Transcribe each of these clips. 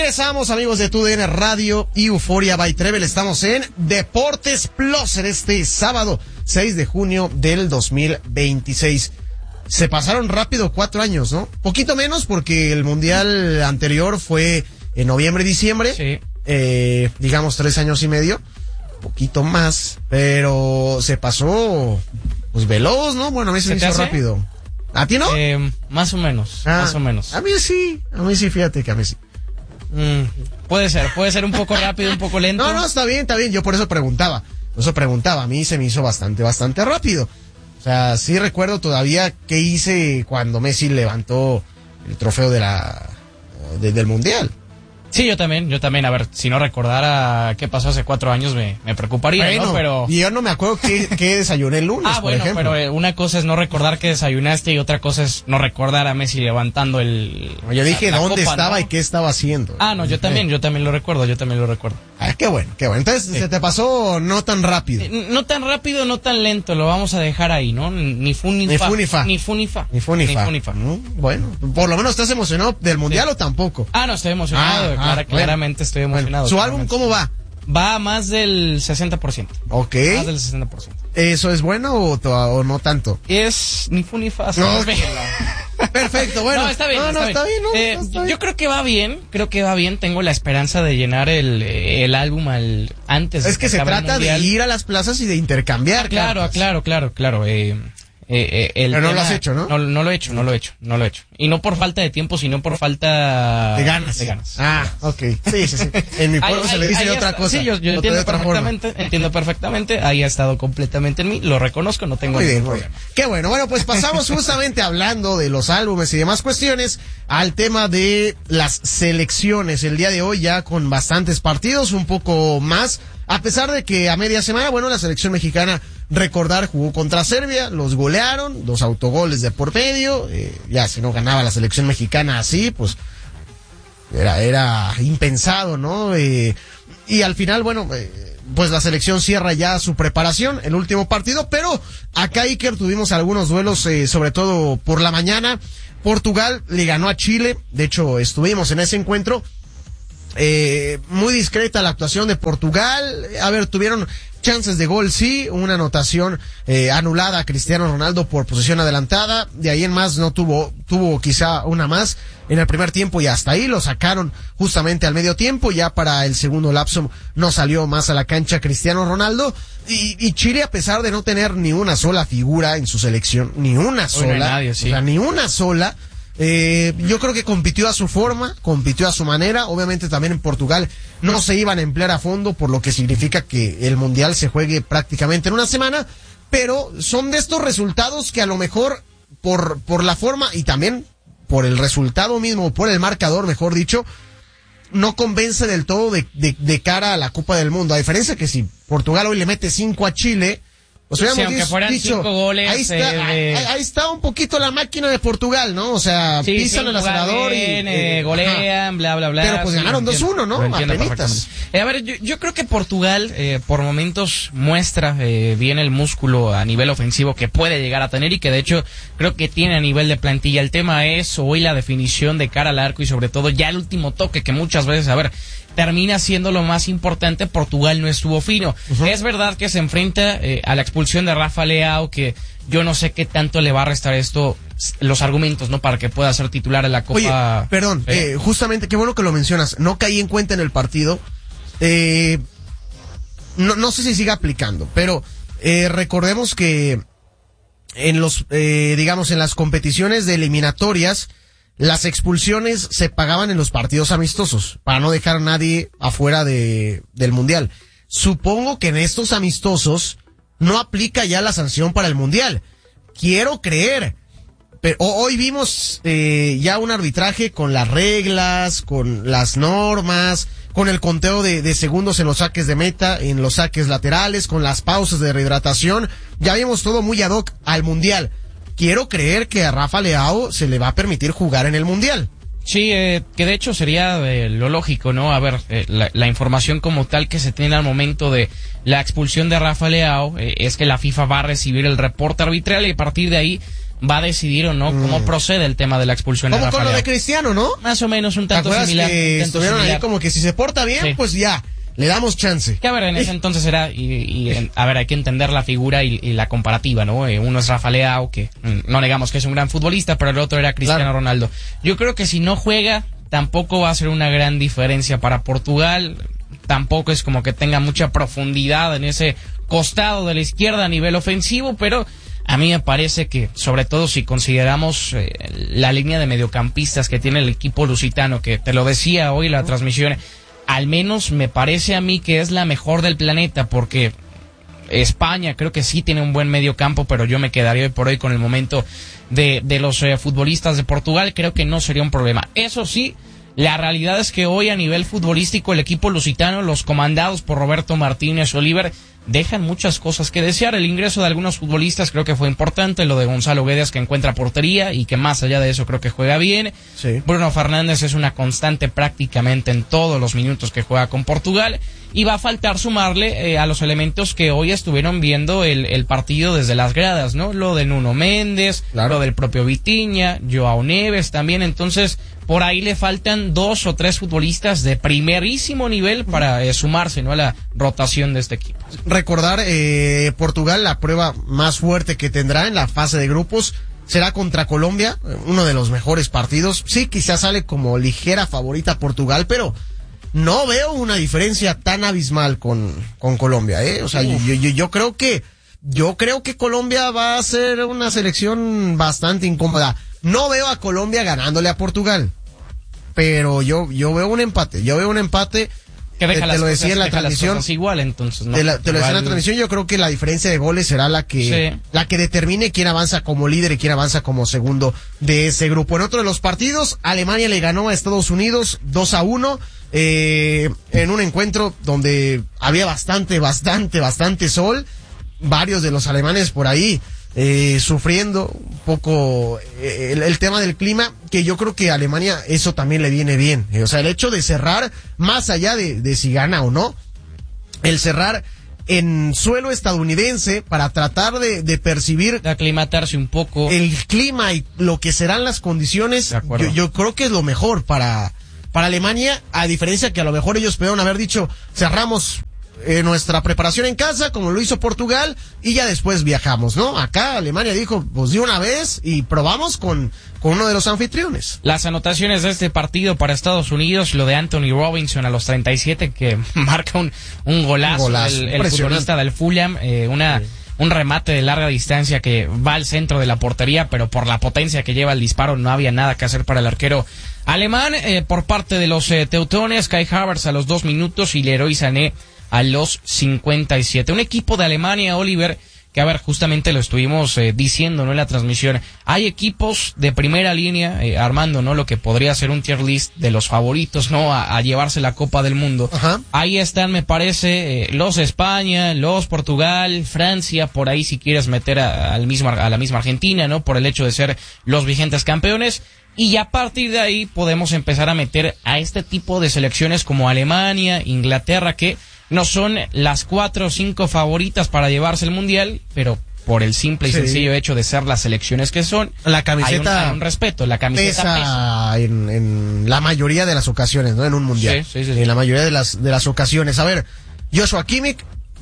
Regresamos, amigos de TUDN Radio y Euforia by Trevel. Estamos en Deportes Plus en este sábado 6 de junio del 2026. Se pasaron rápido 4 años, ¿no? Poquito menos porque el mundial anterior fue en noviembre-diciembre. Sí. Digamos 3 años y medio. Poquito más, pero se pasó pues veloz, ¿no? Bueno, a mí se me hizo rápido. ¿A ti no? Más o menos, más o menos. A mí sí, fíjate que a mí sí. Puede ser un poco rápido, un poco lento. No, está bien, yo por eso preguntaba, a mí se me hizo bastante rápido. O sea, sí recuerdo todavía qué hice cuando Messi levantó el trofeo del Mundial. Sí, yo también, a ver, si no recordara qué pasó hace 4 años me preocuparía, bueno, ¿no? Pero... Y yo no me acuerdo qué desayuné el lunes, bueno, por ejemplo. pero una cosa es no recordar que desayunaste y otra cosa es no recordar a Messi levantando Yo dije la dónde copa, estaba, ¿no? Y qué estaba haciendo. No, yo también lo recuerdo. Qué bueno. Entonces, se te pasó no tan rápido. No tan rápido, no tan lento, lo vamos a dejar ahí, ¿no? Ni fu ni fa. Ni fu ni fa. Bueno, por lo menos estás emocionado del Mundial o tampoco. No, estoy emocionado, claramente estoy emocionado. ¿Su álbum cómo va? Va a más del 60%. Ok. Más del 60%. ¿Eso es bueno o no tanto? Es ni fu ni fa. No, perfecto, bueno. No, está bien. Está bien. Yo creo que va bien, tengo la esperanza de llenar el álbum antes. Es que se trata de ir a las plazas y de intercambiar. Claro. Pero no lo has hecho, ¿no? No lo he hecho. Y no por falta de tiempo, sino por falta de ganas. Ok. Sí. En mi pueblo se le dice otra cosa. Sí, yo entiendo perfectamente. Ahí ha estado completamente en mí. Lo reconozco, no tengo ningún problema. Qué bueno. Bueno, pues pasamos justamente hablando de los álbumes y demás cuestiones al tema de las selecciones. El día de hoy ya con bastantes partidos, un poco más. A pesar de que a media semana, la selección mexicana, recordar, jugó contra Serbia, los golearon, 2 autogoles de por medio, ya si no ganaba la selección mexicana así, pues era impensado, ¿no? Y al final, pues la selección cierra ya su preparación, el último partido, pero acá, Iker, tuvimos algunos duelos, sobre todo por la mañana. Portugal le ganó a Chile, de hecho estuvimos en ese encuentro. Muy discreta la actuación de Portugal. A ver, tuvieron chances de gol, sí, una anotación anulada a Cristiano Ronaldo por posesión adelantada. De ahí en más no tuvo quizá una más en el primer tiempo y hasta ahí lo sacaron justamente al medio tiempo. Ya para el segundo lapso no salió más a la cancha Cristiano Ronaldo. Y Chile, a pesar de no tener ni una sola figura en su selección, ni una sola, ni una sola, yo creo que compitió a su forma, compitió a su manera. Obviamente también en Portugal no se iban a emplear a fondo, por lo que significa que el Mundial se juegue prácticamente en una semana, pero son de estos resultados que a lo mejor por la forma y también por el resultado mismo, por el marcador, mejor dicho, no convence del todo de cara a la Copa del Mundo. A diferencia que si Portugal hoy le mete 5 a Chile, pues aunque fueran dicho, 5 goles. Ahí está un poquito la máquina de Portugal, ¿no? O sea, pisan el acelerador y golean, bla, bla, bla. Pero pues ganaron 2-1, ¿no? A ver, yo creo que Portugal, por momentos muestra bien el músculo a nivel ofensivo que puede llegar a tener y que de hecho creo que tiene a nivel de plantilla. El tema es hoy la definición de cara al arco y sobre todo ya el último toque que muchas veces, termina siendo lo más importante. Portugal no estuvo fino. Es verdad que se enfrenta a la expulsión de Rafa Leao, que yo no sé qué tanto le va a restar esto, los argumentos, ¿no? Para que pueda ser titular en la Copa. Oye, perdón, justamente, qué bueno que lo mencionas. No caí en cuenta en el partido. No sé si siga aplicando, pero recordemos que en en las competiciones de eliminatorias, las expulsiones se pagaban en los partidos amistosos, para no dejar a nadie afuera del Mundial. Supongo que en estos amistosos no aplica ya la sanción para el Mundial. Quiero creer. Pero hoy vimos ya un arbitraje con las reglas, con las normas, con el conteo de segundos en los saques de meta, en los saques laterales, con las pausas de rehidratación. Ya vimos todo muy ad hoc al Mundial. Quiero creer que a Rafa Leao se le va a permitir jugar en el Mundial. Sí, que de hecho sería lo lógico, ¿no? A ver, la información como tal que se tiene al momento de la expulsión de Rafa Leao es que la FIFA va a recibir el reporte arbitral y a partir de ahí va a decidir o no cómo procede el tema de la expulsión. Como con lo de Cristiano, ¿no? Más o menos un tanto similar. Que estuvieron ahí como que si se porta bien, pues ya, le damos chance. Que a ver, en ese entonces era, a ver, hay que entender la figura y la comparativa, ¿no? Uno es Rafa Leao, que no negamos que es un gran futbolista, pero el otro era Cristiano Ronaldo. Yo creo que si no juega, tampoco va a ser una gran diferencia para Portugal. Tampoco es como que tenga mucha profundidad en ese costado de la izquierda a nivel ofensivo, pero a mí me parece que, sobre todo si consideramos la línea de mediocampistas que tiene el equipo lusitano, que te lo decía hoy la transmisión, al menos me parece a mí que es la mejor del planeta, porque España creo que sí tiene un buen mediocampo, pero yo me quedaría hoy por hoy con el momento de los futbolistas de Portugal. Creo que no sería un problema. Eso sí, la realidad es que hoy a nivel futbolístico el equipo lusitano, los comandados por Roberto Martínez Oliver, dejan muchas cosas que desear. El ingreso de algunos futbolistas creo que fue importante, lo de Gonzalo Guedes, que encuentra portería y que más allá de eso creo que juega bien. Sí. Bruno Fernández es una constante prácticamente en todos los minutos que juega con Portugal, y va a faltar sumarle a los elementos que hoy estuvieron viendo el partido desde las gradas, ¿no? Lo de Nuno Méndez, lo del propio Vitinha, Joao Neves también. Entonces por ahí le faltan 2 o 3 futbolistas de primerísimo nivel para sumarse, ¿no?, a la rotación de este equipo. Recordar, Portugal, la prueba más fuerte que tendrá en la fase de grupos será contra Colombia, uno de los mejores partidos. Sí, quizás sale como ligera favorita Portugal, pero no veo una diferencia tan abismal con Colombia, O sea, yo creo que Colombia va a ser una selección bastante incómoda. No veo a Colombia ganándole a Portugal, pero yo veo un empate. Que deja te lo decía en la transmisión. Igual, entonces, ¿no? Te lo decía en la transmisión. Yo creo que la diferencia de goles será la que determine quién avanza como líder y quién avanza como segundo de ese grupo. En otro de los partidos, Alemania le ganó a Estados Unidos 2-1, en un encuentro donde había bastante sol. Varios de los alemanes por ahí sufriendo un poco el tema del clima, que yo creo que a Alemania eso también le viene bien. O sea, el hecho de cerrar, más allá de si gana o no, el cerrar en suelo estadounidense para tratar de percibir, de aclimatarse un poco el clima y lo que serán las condiciones, yo creo que es lo mejor para Alemania, a diferencia que a lo mejor ellos pudieron haber dicho, cerramos nuestra preparación en casa, como lo hizo Portugal, y ya después viajamos, ¿no? Acá Alemania dijo, pues de una vez, y probamos con uno de los anfitriones. Las anotaciones de este partido para Estados Unidos, lo de Anthony Robinson a los 37, que marca un golazo. El futbolista del Fulham, un remate de larga distancia que va al centro de la portería, pero por la potencia que lleva el disparo no había nada que hacer para el arquero alemán. Por parte de los teutones, Kai Havertz a los 2 minutos y Leroy Sané a los 57. Un equipo de Alemania, Oliver, que a ver, justamente lo estuvimos diciendo, ¿no?, en la transmisión. Hay equipos de primera línea, armando, ¿no?, lo que podría ser un tier list de los favoritos, ¿no?, a llevarse la Copa del Mundo. Ajá. Ahí están, me parece, los España, los Portugal, Francia, por ahí si quieres meter a la misma Argentina, ¿no?, por el hecho de ser los vigentes campeones. Y a partir de ahí podemos empezar a meter a este tipo de selecciones como Alemania, Inglaterra, que no son las 4 o 5 favoritas para llevarse el mundial, pero por el simple y sencillo hecho de ser las selecciones que son, la camiseta hay un respeto, la camiseta pesa. En la mayoría de las ocasiones, ¿no? En un mundial. Sí. En la mayoría de las ocasiones. A ver, Joshua Kimmich,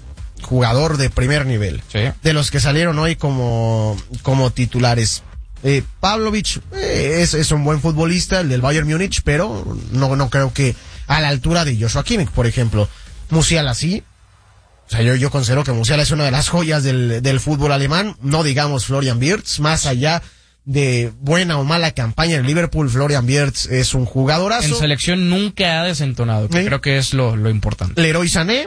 jugador de primer nivel. Sí. De los que salieron hoy como titulares. Pavlovic es un buen futbolista, el del Bayern Múnich, pero no creo que a la altura de Joshua Kimmich, por ejemplo. Musiala sí. O sea, yo considero que Musiala es una de las joyas del fútbol alemán. No digamos Florian Wirtz, más allá de buena o mala campaña en Liverpool, Florian Wirtz es un jugadorazo. En selección nunca ha desentonado, que creo que es lo importante. Leroy Sané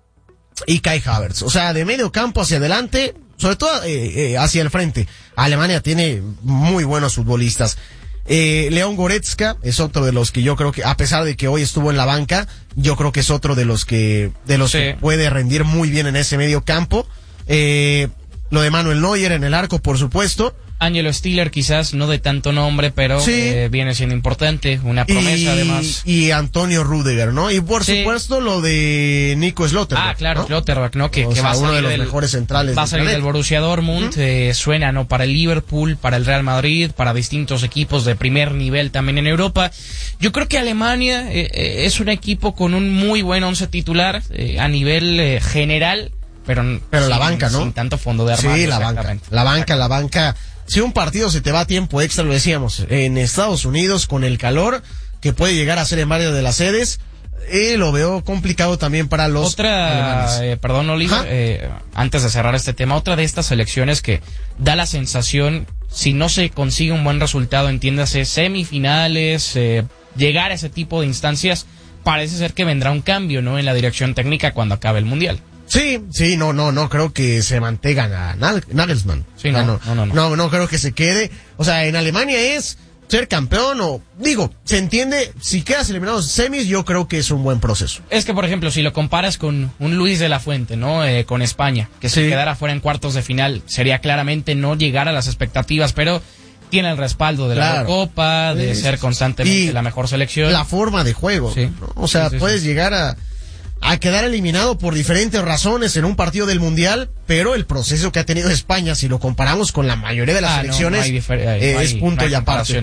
y Kai Havertz. O sea, de medio campo hacia adelante, sobre todo hacia el frente. Alemania tiene muy buenos futbolistas. León Goretzka es otro de los que yo creo que, a pesar de que hoy estuvo en la banca, yo creo que es otro de los que puede rendir muy bien en ese medio campo. Lo de Manuel Neuer en el arco, por supuesto. Ángelo Stiller quizás no de tanto nombre, pero viene siendo importante, una promesa además. Y Antonio Rudiger, ¿no? Y por supuesto lo de Nico Schlotterbeck. Ah, claro, ¿no? Schlotterbeck, ¿no? Que va a uno salir de los mejores centrales. Va a salir del Borussia Dortmund, suena, ¿no? Para el Liverpool, para el Real Madrid, para distintos equipos de primer nivel también en Europa. Yo creo que Alemania es un equipo con un muy buen once titular a nivel general, pero la banca, ¿no? Sin tanto fondo de armario. Sí, la banca. Si un partido se te va a tiempo extra, lo decíamos, en Estados Unidos con el calor que puede llegar a ser en varias de las sedes, lo veo complicado también para los alemanes. Perdón, Oliver, antes de cerrar este tema, otra de estas selecciones que da la sensación, si no se consigue un buen resultado, entiéndase, semifinales, llegar a ese tipo de instancias, parece ser que vendrá un cambio, ¿no? En la dirección técnica cuando acabe el Mundial. Sí, no creo que se mantengan a Nagelsmann. Sí, no creo que se quede. O sea, en Alemania es ser campeón se entiende, si quedas eliminado en semis, yo creo que es un buen proceso. Es que, por ejemplo, si lo comparas con un Luis de la Fuente, ¿no? Con España, que si quedara fuera en cuartos de final, sería claramente no llegar a las expectativas, pero tiene el respaldo de la Eurocopa, de ser constantemente la mejor selección. La forma de juego, ¿no? O sea, puedes llegar a quedar eliminado por diferentes razones en un partido del Mundial, pero el proceso que ha tenido España, si lo comparamos con la mayoría de las selecciones, es punto y aparte.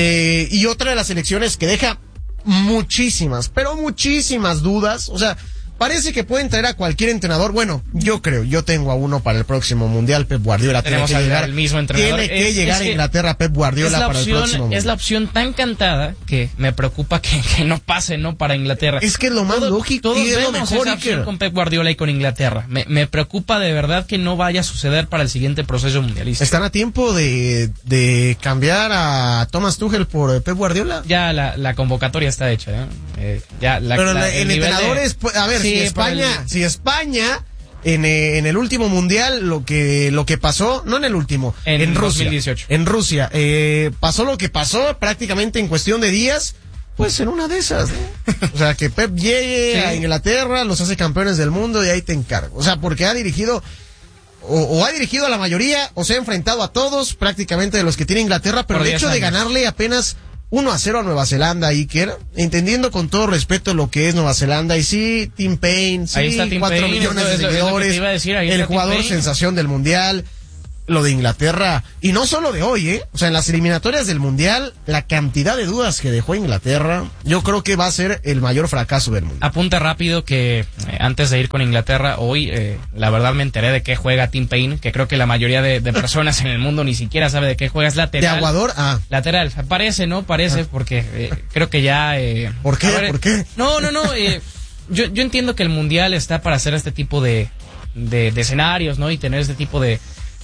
Y otra de las selecciones que deja muchísimas dudas, o sea, parece que pueden traer a cualquier entrenador. Bueno, yo tengo a uno para el próximo Mundial, Pep Guardiola. Tenemos al mismo entrenador. Tiene que llegar a Inglaterra Pep Guardiola para el próximo Mundial. Es la opción tan cantada que me preocupa que no pase, ¿no? Para Inglaterra. Es que es lo más lógico todos y es lo vemos mejor, esa opción con Pep Guardiola y con Inglaterra. Me preocupa de verdad que no vaya a suceder para el siguiente proceso mundialista. ¿Están a tiempo de cambiar a Thomas Tuchel por Pep Guardiola? Ya la convocatoria está hecha, Pero en entrenadores, a ver, si España en el último mundial lo que pasó, no en el último, en Rusia, 2018. En Rusia, pasó lo que pasó prácticamente en cuestión de días, pues en una de esas, ¿no? O sea, que Pep llegue a Inglaterra, los hace campeones del mundo y ahí te encargo. O sea, porque ha dirigido o ha dirigido a la mayoría o se ha enfrentado a todos prácticamente de los que tiene Inglaterra, pero el hecho de ganarle apenas 1-0 a Nueva Zelanda, Iker, entendiendo con todo respeto lo que es Nueva Zelanda, y sí, Tim Payne, sí, 4 millones de seguidores, el jugador sensación del Mundial, lo de Inglaterra, y no solo de hoy, o sea, en las eliminatorias del Mundial, la cantidad de dudas que dejó Inglaterra, yo creo que va a ser el mayor fracaso del Mundial. Apunta rápido que antes de ir con Inglaterra, hoy, la verdad me enteré de qué juega Tim Payne, que creo que la mayoría de personas en el mundo ni siquiera sabe de qué juega, es lateral. ¿De Aguador? Lateral, parece, porque creo que ya... ¿Por qué? ¿Por qué? No, yo entiendo que el Mundial está para hacer este tipo de escenarios, ¿no? Y tener este tipo de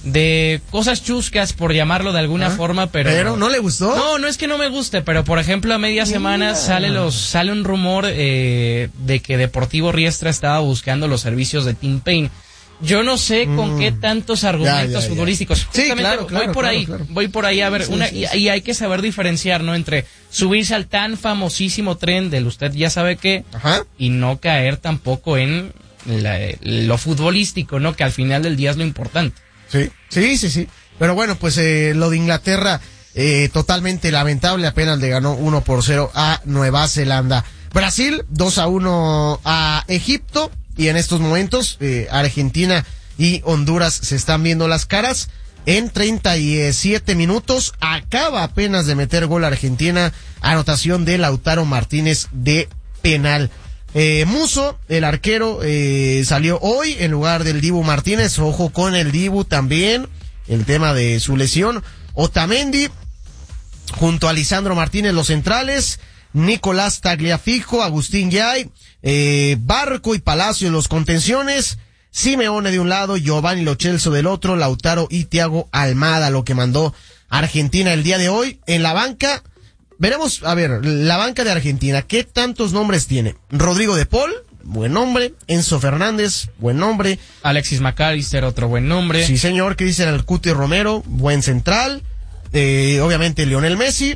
cosas chuscas, por llamarlo de alguna forma, pero ¿no le gustó? No es que no me guste, pero por ejemplo a media semana sale un rumor de que Deportivo Riestra estaba buscando los servicios de Tim Payne. Yo no sé con qué tantos argumentos futbolísticos. Sí, claro, voy por ahí a ver y hay que saber diferenciar, ¿no? Entre subirse al tan famosísimo tren del usted ya sabe qué y no caer tampoco en lo futbolístico, ¿no? Que al final del día es lo importante. Sí. Pero bueno, pues lo de Inglaterra, totalmente lamentable, apenas le ganó 1-0 a Nueva Zelanda. Brasil, 2-1 a Egipto, y en estos momentos, Argentina y Honduras se están viendo las caras. En 37 minutos, acaba apenas de meter gol Argentina, anotación de Lautaro Martínez de penal. Muso, el arquero, salió hoy en lugar del Dibu Martínez. Ojo con el Dibu también, el tema de su lesión. Otamendi, junto a Lisandro Martínez, los centrales. Nicolás Tagliafico, Agustín Yay, Barco y Palacio en los contenciones. Simeone de un lado, Giovanni Lo Celso del otro, Lautaro y Thiago Almada, lo que mandó Argentina el día de hoy. En la banca, veremos, a ver, la banca de Argentina, ¿qué tantos nombres tiene? Rodrigo de Paul, buen nombre. Enzo Fernández, buen nombre. Alexis McAllister, otro buen nombre. Sí, señor. Cristian El Cuti Romero, buen central. Obviamente Lionel Messi.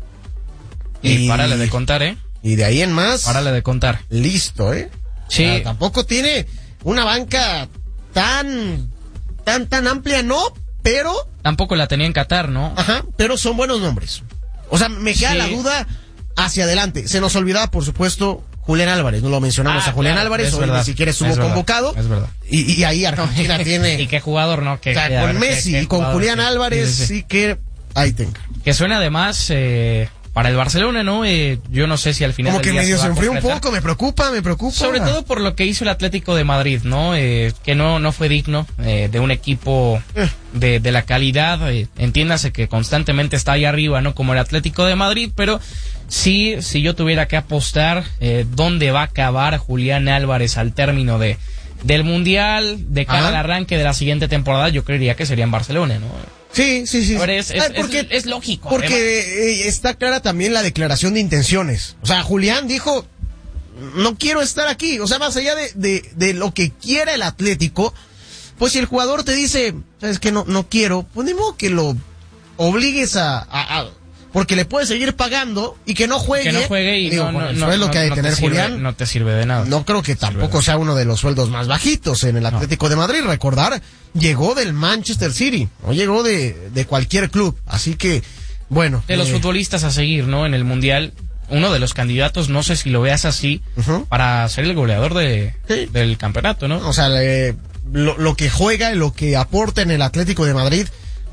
Y párale de contar, Y de ahí en más. Párale de contar. Listo, Sí. O sea, tampoco tiene una banca tan amplia, no, pero... Tampoco la tenía en Qatar, ¿no? Ajá, pero son buenos nombres. O sea, me queda la duda hacia adelante. Se nos olvidaba, por supuesto, Julián Álvarez. No lo mencionamos a Julián Álvarez. Hoy ni siquiera estuvo convocado. Es verdad. Y ahí Argentina tiene... Y qué jugador, ¿no? Con Messi y con Julián Álvarez, sí que... Ahí tenga. Que suena además... para el Barcelona, ¿no? Yo no sé si al final como que medio se enfrió un poco, me preocupa. Sobre todo por lo que hizo el Atlético de Madrid, ¿no? Que no fue digno de un equipo de la calidad, entiéndase que constantemente está ahí arriba, ¿no? Como el Atlético de Madrid, pero sí, si yo tuviera que apostar dónde va a acabar Julián Álvarez al término del Mundial, de cara al arranque de la siguiente temporada, yo creería que sería en Barcelona, ¿no? Sí. A ver, es lógico. Porque está clara también la declaración de intenciones. O sea, Julián dijo, no quiero estar aquí. O sea, más allá de lo que quiera el Atlético, pues si el jugador te dice, sabes que no quiero, pues ni modo que lo obligues a porque le puedes seguir pagando y que no juegue. Que no juegue y digo, no es lo que hay de tener Julián. No te sirve de nada. No creo que tampoco sea uno de los sueldos más bajitos en el Atlético de Madrid. Recordar, llegó del Manchester City, no llegó de cualquier club. Así que, bueno. De los futbolistas a seguir, ¿no? En el Mundial, uno de los candidatos, no sé si lo veas así, para ser el goleador del campeonato, ¿no? O sea, lo que juega y lo que aporta en el Atlético de Madrid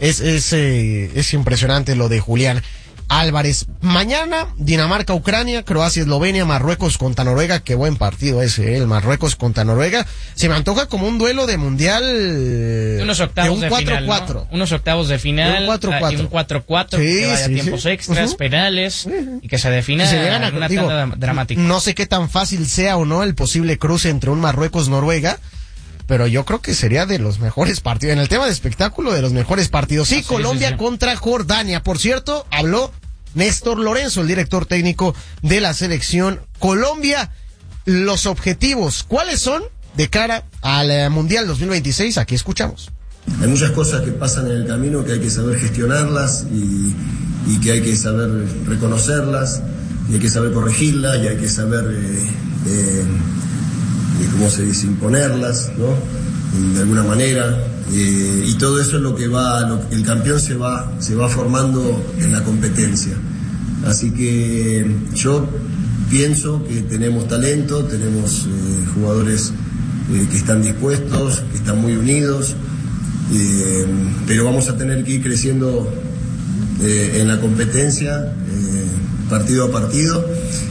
es impresionante lo de Julián Álvarez. Mañana, Dinamarca-Ucrania, Croacia-Eslovenia, Marruecos contra Noruega. Qué buen partido ese, el Marruecos contra Noruega. Se me antoja como un duelo de mundial. Unos octavos de 4-4. Final, ¿no? Unos octavos de final. Un 4-4. Un 4-4. Que vaya tiempos extras, penales. Y que se defina en una tanda dramática. No sé qué tan fácil sea o no el posible cruce entre un Marruecos-Noruega, pero yo creo que sería de los mejores partidos. En el tema de espectáculo, de los mejores partidos. Sí, Colombia contra Jordania. Por cierto, habló Néstor Lorenzo, el director técnico de la selección Colombia. Los objetivos, ¿cuáles son de cara al Mundial 2026? Aquí escuchamos. Hay muchas cosas que pasan en el camino que hay que saber gestionarlas y que hay que saber reconocerlas, y hay que saber corregirlas, y hay que saber... ¿cómo se dice? Imponerlas, ¿no? De alguna manera, y todo eso es lo que el campeón se va formando en la competencia. Así que yo pienso que tenemos talento, tenemos jugadores que están dispuestos, que están muy unidos, pero vamos a tener que ir creciendo en la competencia, partido a partido,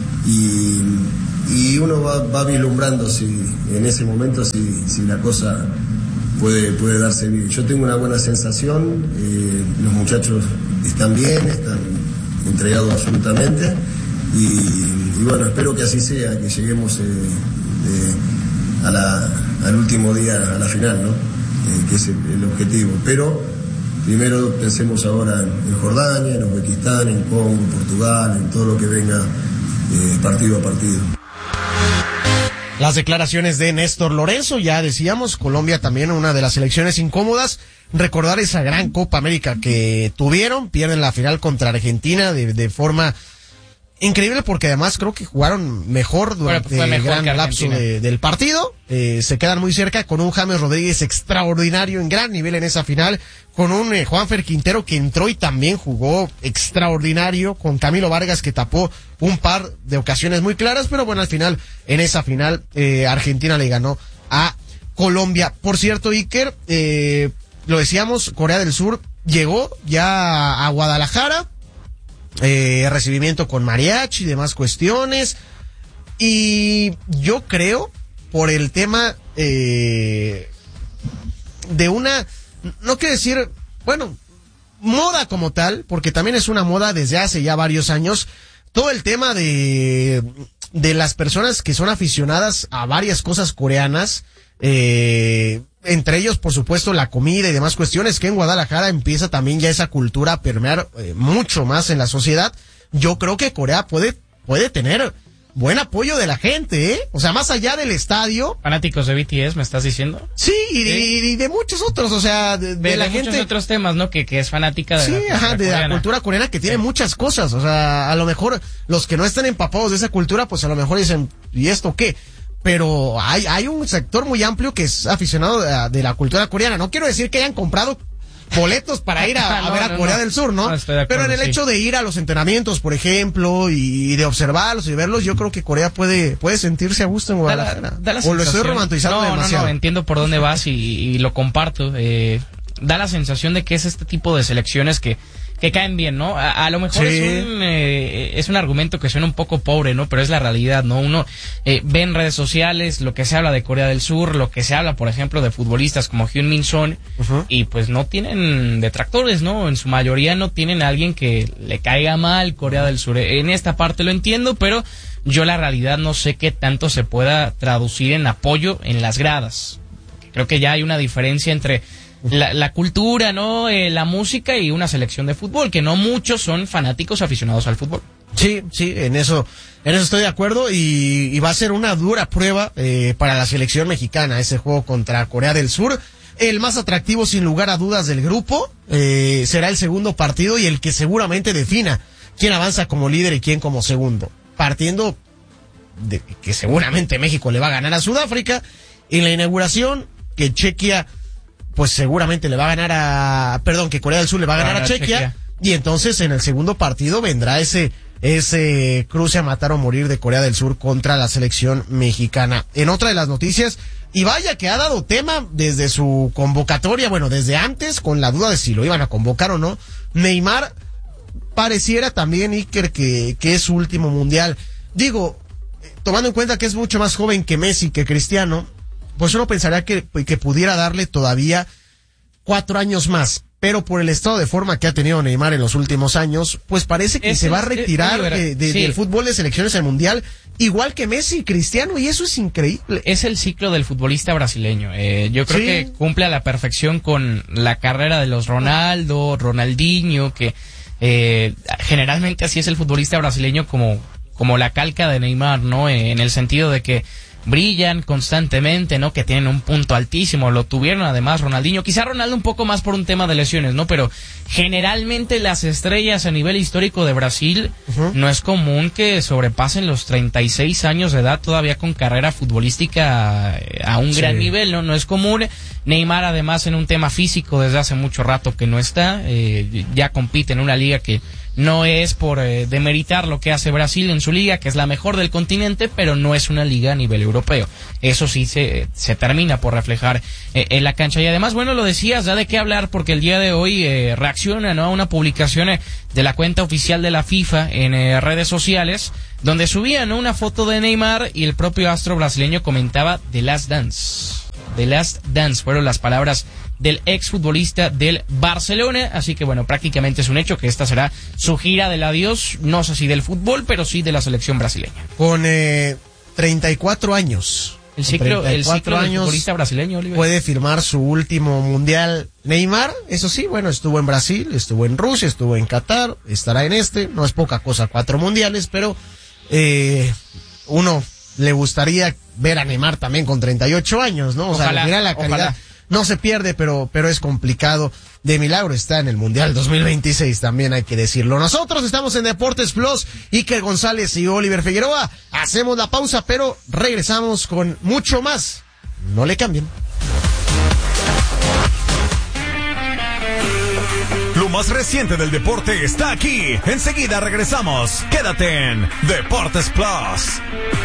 y uno va vislumbrando si en ese momento si la cosa puede darse bien. Yo tengo una buena sensación, los muchachos están bien, están entregados absolutamente, y bueno, espero que así sea, que lleguemos al último día, a la final, ¿no? Que es el objetivo. Pero primero pensemos ahora en Jordania, en Uzbekistán, en Congo, en Portugal, en todo lo que venga partido a partido. Las declaraciones de Néstor Lorenzo, ya decíamos, Colombia también una de las selecciones incómodas. Recordar esa gran Copa América que tuvieron, pierden la final contra Argentina de forma increíble, porque además creo que jugaron mejor durante el gran lapso del partido. Se quedan muy cerca con un James Rodríguez extraordinario, en gran nivel en esa final, con un Juanfer Quintero que entró y también jugó extraordinario, con Camilo Vargas que tapó un par de ocasiones muy claras, pero bueno, al final, en esa final, Argentina le ganó a Colombia. Por cierto, Iker, lo decíamos, Corea del Sur llegó ya a Guadalajara, recibimiento con mariachi y demás cuestiones, y yo creo, por el tema de una, no quiero decir, bueno, moda como tal, porque también es una moda desde hace ya varios años, todo el tema de las personas que son aficionadas a varias cosas coreanas, entre ellos, por supuesto, la comida y demás cuestiones, que en Guadalajara empieza también ya esa cultura a permear mucho más en la sociedad. Yo creo que Corea puede tener buen apoyo de la gente, ¿eh? O sea, más allá del estadio. ¿Fanáticos de BTS, me estás diciendo? Sí, y de muchos otros, o sea, de la gente. Muchos otros temas, ¿no? Que es fanática de la cultura coreana, que tiene muchas cosas. O sea, a lo mejor los que no están empapados de esa cultura, pues a lo mejor dicen, ¿y esto qué? Pero hay un sector muy amplio que es aficionado de la cultura coreana. No quiero decir que hayan comprado boletos para ir a ver a Corea del Sur, ¿no? Pero en el hecho de ir a los entrenamientos, por ejemplo, y de observarlos y verlos, yo creo que Corea puede sentirse a gusto en Guadalajara. O lo estoy romantizando demasiado. No, entiendo por dónde vas y lo comparto. Da la sensación de que es este tipo de selecciones que caen bien, ¿no? A lo mejor sí. Es un argumento que suena un poco pobre, ¿no? Pero es la realidad, ¿no? Uno ve en redes sociales lo que se habla de Corea del Sur, lo que se habla, por ejemplo, de futbolistas como Heung-min Son, y pues no tienen detractores, ¿no? En su mayoría no tienen a alguien que le caiga mal Corea del Sur. En esta parte lo entiendo, pero yo la realidad no sé qué tanto se pueda traducir en apoyo en las gradas. Creo que ya hay una diferencia entre la cultura, ¿no? La música y una selección de fútbol, que no muchos son fanáticos aficionados al fútbol. Sí, en eso estoy de acuerdo y va a ser una dura prueba para la selección mexicana ese juego contra Corea del Sur. El más atractivo sin lugar a dudas del grupo será el segundo partido y el que seguramente defina quién avanza como líder y quién como segundo. Partiendo de que seguramente México le va a ganar a Sudáfrica en la inauguración, que Chequia pues seguramente le va a ganar que Corea del Sur le va a ganar a Chequia, y entonces en el segundo partido vendrá ese cruce a matar o morir de Corea del Sur contra la selección mexicana. En otra de las noticias, y vaya que ha dado tema desde su convocatoria, bueno, desde antes, con la duda de si lo iban a convocar o no, Neymar pareciera también, Iker, que es su último mundial. Digo, tomando en cuenta que es mucho más joven que Messi, que Cristiano, pues uno pensaría que pudiera darle todavía 4 años más, pero por el estado de forma que ha tenido Neymar en los últimos años, pues parece que se va a retirar del fútbol de selecciones al mundial, igual que Messi y Cristiano, y eso es increíble. Es el ciclo del futbolista brasileño. Yo creo que cumple a la perfección con la carrera de los Ronaldo, Ronaldinho, que generalmente así es el futbolista brasileño, como la calca de Neymar, ¿no? En el sentido de que brillan constantemente, ¿no? Que tienen un punto altísimo. Lo tuvieron además Ronaldinho. Quizá Ronaldo un poco más por un tema de lesiones, ¿no? Pero generalmente las estrellas a nivel histórico de Brasil no es común que sobrepasen los 36 años de edad todavía con carrera futbolística a un gran nivel, ¿no? No es común. Neymar además en un tema físico desde hace mucho rato que no está. Ya compite en una liga que no es por demeritar lo que hace Brasil en su liga, que es la mejor del continente, pero no es una liga a nivel europeo. Eso sí se termina por reflejar en la cancha. Y además, bueno, lo decías, da de qué hablar, porque el día de hoy reacciona, ¿no?, a una publicación de la cuenta oficial de la FIFA en redes sociales, donde subían, ¿no?, una foto de Neymar y el propio astro brasileño comentaba The Last Dance. The Last Dance fueron las palabras del exfutbolista del Barcelona, así que bueno, prácticamente es un hecho que esta será su gira del adiós, no sé si del fútbol, pero sí de la selección brasileña. Con 34 años. El ciclo del futbolista brasileño, Oliver. Puede firmar su último mundial Neymar, eso sí, bueno, estuvo en Brasil, estuvo en Rusia, estuvo en Qatar, estará en no es poca cosa, 4 mundiales, pero uno le gustaría ver a Neymar también con 38 años, ¿no? O sea, mira la calidad. Ojalá. No se pierde, pero es complicado. De milagro está en el Mundial 2026, también hay que decirlo. Nosotros estamos en Deportes Plus, Iker González y Oliver Figueroa. Hacemos la pausa, pero regresamos con mucho más. No le cambien. Lo más reciente del deporte está aquí. Enseguida regresamos. Quédate en Deportes Plus.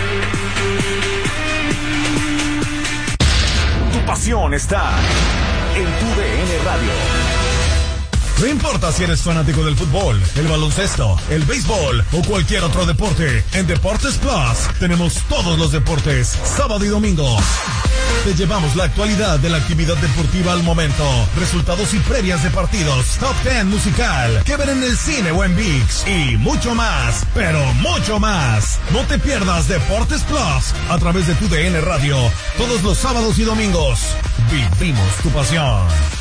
Tu pasión está en tu DN Radio. No importa si eres fanático del fútbol, el baloncesto, el béisbol o cualquier otro deporte, en Deportes Plus tenemos todos los deportes, sábado y domingo. Te llevamos la actualidad de la actividad deportiva al momento, resultados y previas de partidos, top 10 musical, que ver en el cine o en ViX y mucho más, pero mucho más. No te pierdas Deportes Plus a través de tu DN Radio, todos los sábados y domingos. Vivimos tu pasión.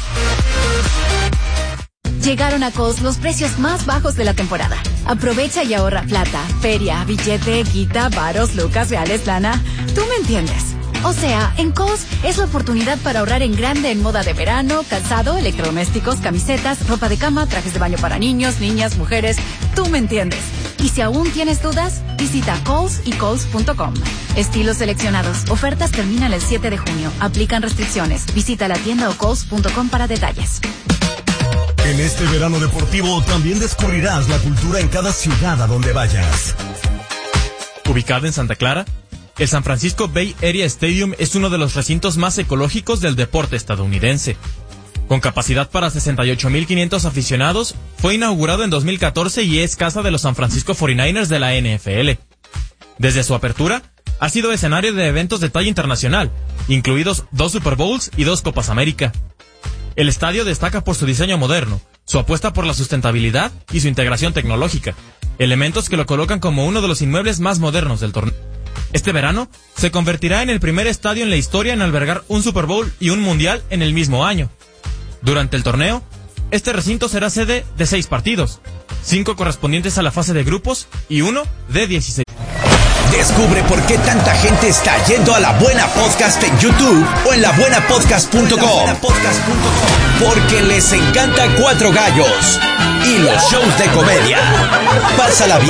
Llegaron a Kohl's los precios más bajos de la temporada. Aprovecha y ahorra plata, feria, billete, guita, varos, lucas, reales, lana. Tú me entiendes. O sea, en Kohl's es la oportunidad para ahorrar en grande en moda de verano, calzado, electrodomésticos, camisetas, ropa de cama, trajes de baño para niños, niñas, mujeres. Tú me entiendes. Y si aún tienes dudas, visita Kohl's y Kohl's.com. Estilos seleccionados. Ofertas terminan el 7 de junio. Aplican restricciones. Visita la tienda o Kohl's.com para detalles. En este verano deportivo también descubrirás la cultura en cada ciudad a donde vayas. Ubicado en Santa Clara, el San Francisco Bay Area Stadium es uno de los recintos más ecológicos del deporte estadounidense. Con capacidad para 68,500 aficionados, fue inaugurado en 2014 y es casa de los San Francisco 49ers de la NFL. Desde su apertura, ha sido escenario de eventos de talla internacional, incluidos 2 Super Bowls y 2 Copas América. El estadio destaca por su diseño moderno, su apuesta por la sustentabilidad y su integración tecnológica, elementos que lo colocan como uno de los inmuebles más modernos del torneo. Este verano, se convertirá en el primer estadio en la historia en albergar un Super Bowl y un Mundial en el mismo año. Durante el torneo, este recinto será sede de 6 partidos, 5 correspondientes a la fase de grupos y 1 de 16. Descubre por qué tanta gente está yendo a La Buena Podcast en YouTube o en labuenapodcast.com. Porque les encanta Cuatro Gallos y los shows de comedia. Pásala bien.